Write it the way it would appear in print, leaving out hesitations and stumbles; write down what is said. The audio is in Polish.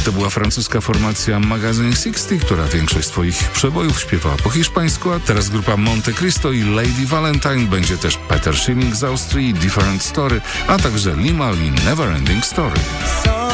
To była francuska formacja Magazine 60, która większość swoich przebojów śpiewała po hiszpańsku, a teraz grupa Monte Cristo i Lady Valentine, będzie też Peter Schilling z Austrii, Different Story, a także Limahl i Neverending Story.